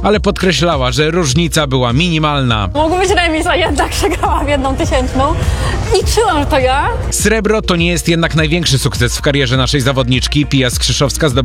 ale podkreślała, że różnica była minimalna. Mogło być remis, a jednak przegrałam 1/1000. Liczyłam, że to ja. Srebro to nie jest jednak największy sukces w karierze naszej zawodniczki. Pia Skrzyszowska